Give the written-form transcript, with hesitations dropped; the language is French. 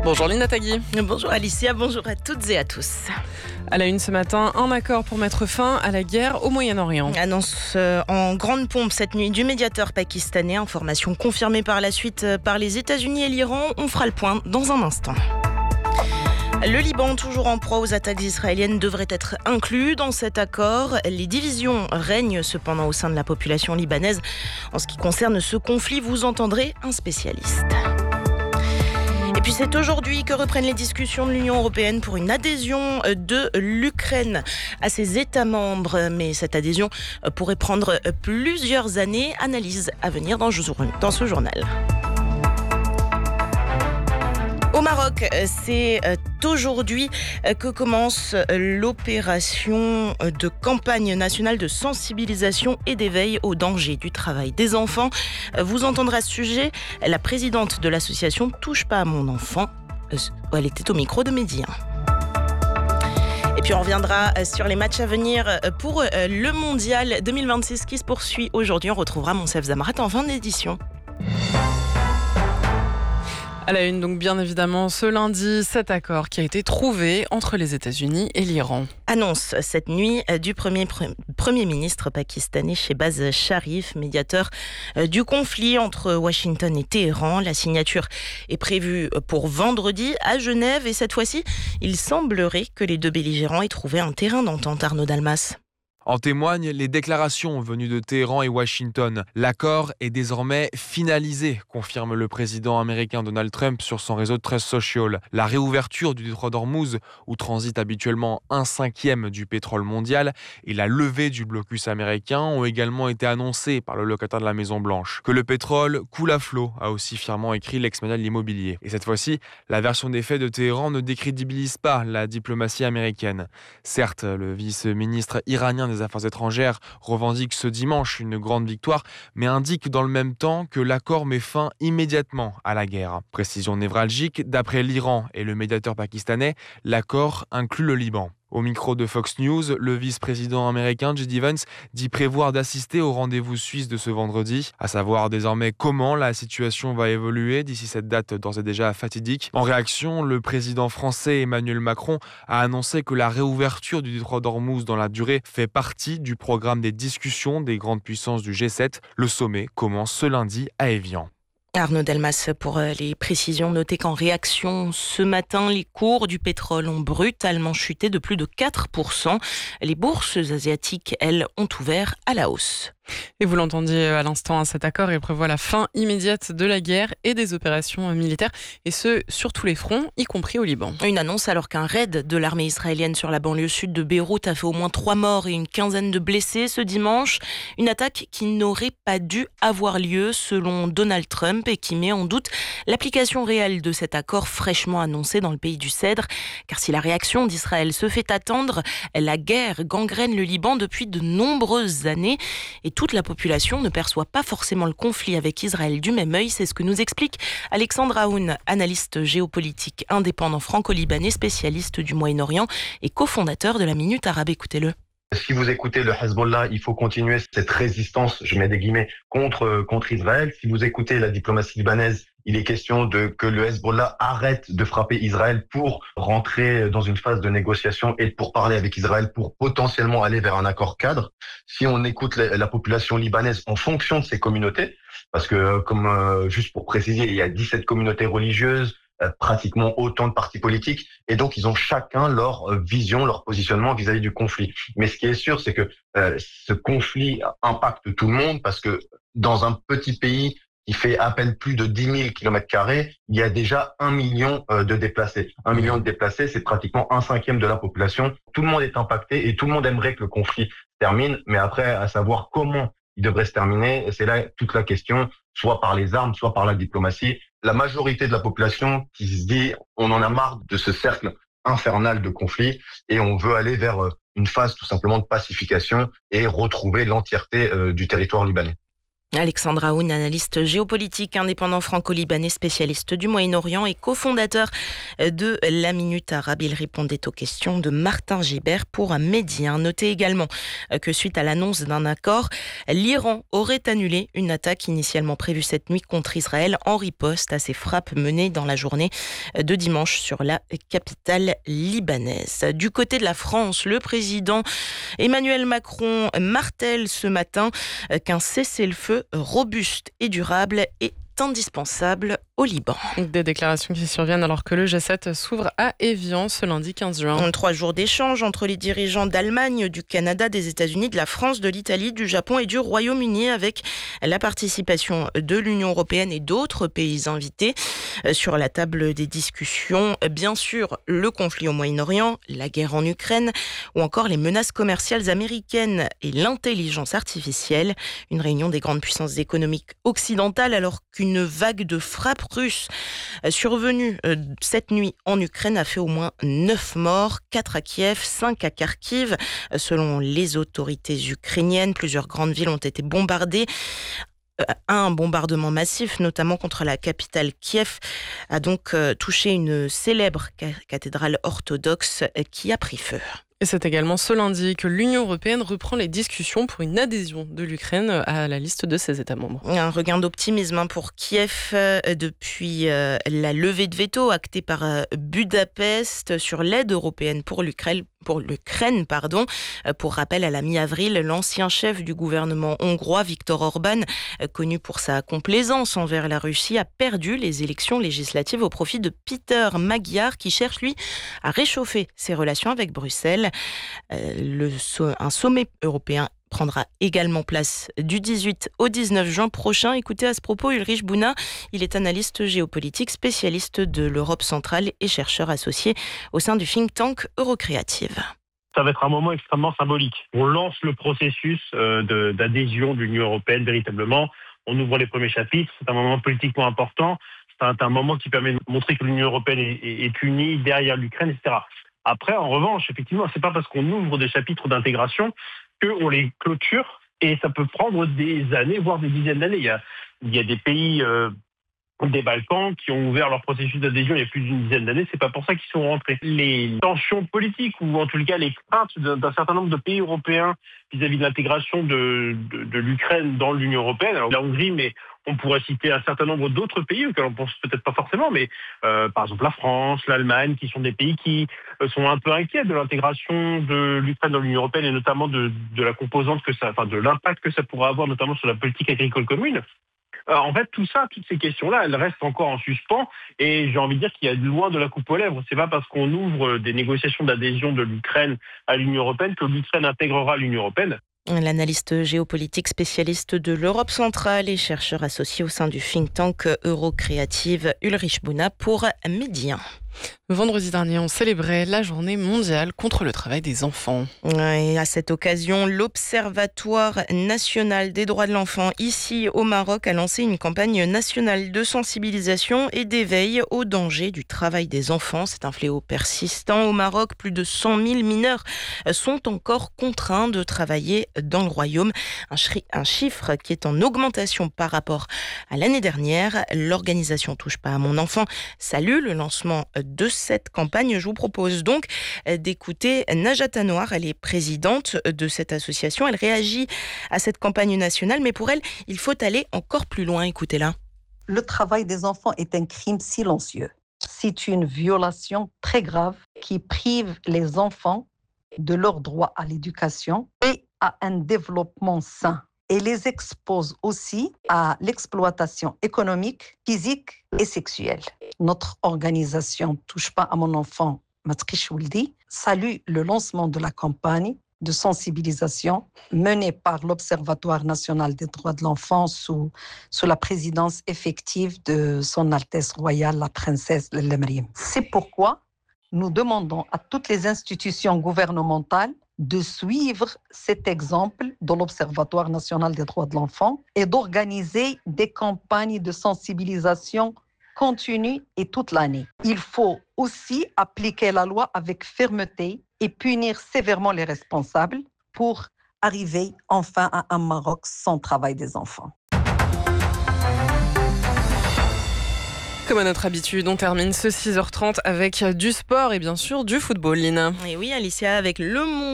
Bonjour Lina Tagui. Bonjour Alicia, bonjour à toutes et à tous. À la une ce matin, un accord pour mettre fin à la guerre au Moyen-Orient. Annonce en grande pompe cette nuit du médiateur pakistanais. Information confirmée par la suite par les États-Unis et l'Iran. On fera le point dans un instant. Le Liban, toujours en proie aux attaques israéliennes, devrait être inclus dans cet accord. Les divisions règnent cependant au sein de la population libanaise. En ce qui concerne ce conflit, vous entendrez un spécialiste. Et puis c'est aujourd'hui que reprennent les discussions de l'Union européenne pour une adhésion de l'Ukraine à ses États membres. Mais cette adhésion pourrait prendre plusieurs années. Analyse à venir dans ce journal. Au Maroc, c'est aujourd'hui que commence l'opération de campagne nationale de sensibilisation et d'éveil au danger du travail des enfants. Vous entendrez à ce sujet la présidente de l'association Touche pas à mon enfant. Elle était au micro de Mehdi 1. Et puis on reviendra sur les matchs à venir pour le Mondial 2026 qui se poursuit aujourd'hui. On retrouvera Monsef Zamrat en fin d'édition. À la une, donc bien évidemment, ce lundi, cet accord qui a été trouvé entre les États-Unis et l'Iran. Annonce cette nuit du premier ministre pakistanais Shehbaz Sharif, médiateur du conflit entre Washington et Téhéran. La signature est prévue pour vendredi à Genève et cette fois-ci, il semblerait que les deux belligérants aient trouvé un terrain d'entente. Arnaud Dalmas. En témoignent les déclarations venues de Téhéran et Washington. L'accord est désormais finalisé, confirme le président américain Donald Trump sur son réseau de Truth Social. La réouverture du détroit d'Ormuz, où transite habituellement 1/5 du pétrole mondial, et la levée du blocus américain ont également été annoncées par le locataire de la Maison-Blanche. Que le pétrole coule à flot, a aussi fièrement écrit l'ex-média de l'immobilier. Et cette fois-ci, la version des faits de Téhéran ne décrédibilise pas la diplomatie américaine. Certes, le vice-ministre iranien des Affaires étrangères revendique ce dimanche une grande victoire, mais indique dans le même temps que l'accord met fin immédiatement à la guerre. Précision névralgique, d'après l'Iran et le médiateur pakistanais, l'accord inclut le Liban. Au micro de Fox News, le vice-président américain J.D. Vance dit prévoir d'assister au rendez-vous suisse de ce vendredi, à savoir désormais comment la situation va évoluer d'ici cette date d'ores et déjà fatidique. En réaction, le président français Emmanuel Macron a annoncé que la réouverture du détroit d'Ormuz dans la durée fait partie du programme des discussions des grandes puissances du G7. Le sommet commence ce lundi à Évian. Arnaud Delmas pour les précisions. Notez qu'en réaction, ce matin, les cours du pétrole ont brutalement chuté de plus de 4%. Les bourses asiatiques, elles, ont ouvert à la hausse. Et vous l'entendiez à l'instant, cet accord il prévoit la fin immédiate de la guerre et des opérations militaires, et ce, sur tous les fronts, y compris au Liban. Une annonce alors qu'un raid de l'armée israélienne sur la banlieue sud de Beyrouth a fait au moins 3 morts et une quinzaine de blessés ce dimanche. Une attaque qui n'aurait pas dû avoir lieu selon Donald Trump et qui met en doute l'application réelle de cet accord fraîchement annoncé dans le pays du Cèdre. Car si la réaction d'Israël se fait attendre, la guerre gangrène le Liban depuis de nombreuses années et toute la population ne perçoit pas forcément le conflit avec Israël du même œil. C'est ce que nous explique Alexandre Aoun, analyste géopolitique indépendant franco-libanais, spécialiste du Moyen-Orient et cofondateur de la Minute Arabe. Écoutez-le. Si vous écoutez le Hezbollah, il faut continuer cette résistance, je mets des guillemets, contre Israël. Si vous écoutez la diplomatie libanaise, il est question que le Hezbollah arrête de frapper Israël pour rentrer dans une phase de négociation et pour parler avec Israël pour potentiellement aller vers un accord cadre. Si on écoute la population libanaise en fonction de ces communautés, parce que juste pour préciser, il y a 17 communautés religieuses, pratiquement autant de partis politiques, et donc ils ont chacun leur vision, leur positionnement vis-à-vis du conflit. Mais ce qui est sûr, c'est que ce conflit impacte tout le monde, parce que dans un petit pays qui fait à peine plus de 10 000 km², il y a déjà 1 million de déplacés. 1 million de déplacés, c'est pratiquement 1/5 de la population. Tout le monde est impacté et tout le monde aimerait que le conflit se termine, mais après, à savoir comment il devrait se terminer, c'est là toute la question, soit par les armes, soit par la diplomatie. La majorité de la population qui se dit on en a marre de ce cercle infernal de conflits et on veut aller vers une phase tout simplement de pacification et retrouver l'entièreté du territoire libanais. Alexandre Aoun, analyste géopolitique indépendant franco-libanais, spécialiste du Moyen-Orient et cofondateur de la Minute Arabe. Il répondait aux questions de Martin Gibert pour Média. Notez également que suite à l'annonce d'un accord, l'Iran aurait annulé une attaque initialement prévue cette nuit contre Israël en riposte à ses frappes menées dans la journée de dimanche sur la capitale libanaise. Du côté de la France, le président Emmanuel Macron martèle ce matin qu'un cessez-le-feu robuste et durable est indispensable au Liban. Des déclarations qui surviennent alors que le G7 s'ouvre à Évian ce lundi 15 juin. 3 jours d'échanges entre les dirigeants d'Allemagne, du Canada, des États-Unis, de la France, de l'Italie, du Japon et du Royaume-Uni, avec la participation de l'Union européenne et d'autres pays invités. Sur la table des discussions, bien sûr, le conflit au Moyen-Orient, la guerre en Ukraine ou encore les menaces commerciales américaines et l'intelligence artificielle. Une réunion des grandes puissances économiques occidentales alors qu'une vague de frappes russes survenue cette nuit en Ukraine a fait au moins 9 morts, 4 à Kiev, 5 à Kharkiv. Selon les autorités ukrainiennes, plusieurs grandes villes ont été bombardées. Un bombardement massif, notamment contre la capitale Kiev, a donc touché une célèbre cathédrale orthodoxe qui a pris feu. Et c'est également ce lundi que l'Union européenne reprend les discussions pour une adhésion de l'Ukraine à la liste de ses États membres. Un regain d'optimisme pour Kiev depuis la levée de veto actée par Budapest sur l'aide européenne pour l'Ukraine. Pour rappel, à la mi-avril, l'ancien chef du gouvernement hongrois, Viktor Orban, connu pour sa complaisance envers la Russie, a perdu les élections législatives au profit de Peter Magyar, qui cherche, lui, à réchauffer ses relations avec Bruxelles. Un sommet européen prendra également place du 18 au 19 juin prochain. Écoutez à ce propos Ulrich Bouna, il est analyste géopolitique, spécialiste de l'Europe centrale et chercheur associé au sein du think tank Eurocreative. Ça va être un moment extrêmement symbolique. On lance le processus d'adhésion de l'Union européenne véritablement. On ouvre les premiers chapitres. C'est un moment politiquement important. C'est un moment qui permet de montrer que l'Union européenne est unie derrière l'Ukraine, etc. Après, en revanche, effectivement, c'est pas parce qu'on ouvre des chapitres d'intégration qu'on les clôture, et ça peut prendre des années, voire des dizaines d'années. Il y a des pays des Balkans qui ont ouvert leur processus d'adhésion il y a plus d'une dizaine d'années. C'est pas pour ça qu'ils sont rentrés. Les tensions politiques, ou en tout cas les craintes d'un certain nombre de pays européens vis-à-vis de l'intégration de l'Ukraine dans l'Union européenne, alors la Hongrie, mais on pourrait citer un certain nombre d'autres pays auxquels on pense peut-être pas forcément, mais par exemple la France, l'Allemagne, qui sont des pays qui sont un peu inquiets de l'intégration de l'Ukraine dans l'Union européenne, et notamment de la composante de l'impact que ça pourrait avoir, notamment sur la politique agricole commune. En fait, tout ça, toutes ces questions-là, elles restent encore en suspens, et j'ai envie de dire qu'il y a loin de la coupe aux lèvres. C'est pas parce qu'on ouvre des négociations d'adhésion de l'Ukraine à l'Union européenne que l'Ukraine intégrera l'Union européenne. L'analyste géopolitique, spécialiste de l'Europe centrale et chercheur associé au sein du think tank Eurocreative, Ulrich Bouna pour Média. Vendredi dernier, on célébrait la journée mondiale contre le travail des enfants. Et à cette occasion, l'Observatoire national des droits de l'enfant ici au Maroc a lancé une campagne nationale de sensibilisation et d'éveil au danger du travail des enfants. C'est un fléau persistant au Maroc. Plus de 100 000 mineurs sont encore contraints de travailler dans le royaume. Un chiffre qui est en augmentation par rapport à l'année dernière. L'organisation Touche pas à mon enfant salue le lancement de cette campagne. Je vous propose donc d'écouter Najat Anouar. Elle est présidente de cette association. Elle réagit à cette campagne nationale, mais pour elle, il faut aller encore plus loin. Écoutez-la. Le travail des enfants est un crime silencieux. C'est une violation très grave qui prive les enfants de leur droit à l'éducation et à un développement sain, et les expose aussi à l'exploitation économique, physique et sexuelle. Notre organisation Touche pas à mon enfant, Matrish Ouldi, salue le lancement de la campagne de sensibilisation menée par l'Observatoire national des droits de l'enfant sous la présidence effective de Son Altesse Royale, la princesse Lemrim. C'est pourquoi nous demandons à toutes les institutions gouvernementales de suivre cet exemple de l'Observatoire national des droits de l'enfant et d'organiser des campagnes de sensibilisation continue et toute l'année. Il faut aussi appliquer la loi avec fermeté et punir sévèrement les responsables pour arriver enfin à un Maroc sans travail des enfants. Comme à notre habitude, on termine ce 6h30 avec du sport et bien sûr du football, Lina. Et oui, Alicia, avec le monde.